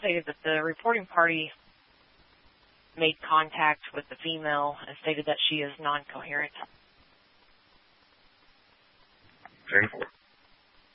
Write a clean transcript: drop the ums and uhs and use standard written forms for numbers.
stated that the reporting party made contact with the female and stated that she is non-coherent. Okay.